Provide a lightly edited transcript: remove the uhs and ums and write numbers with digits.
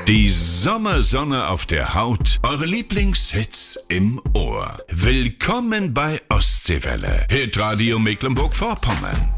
Die Sommersonne auf der Haut, eure Lieblingshits im Ohr. Willkommen bei Ostseewelle, Hitradio Mecklenburg-Vorpommern.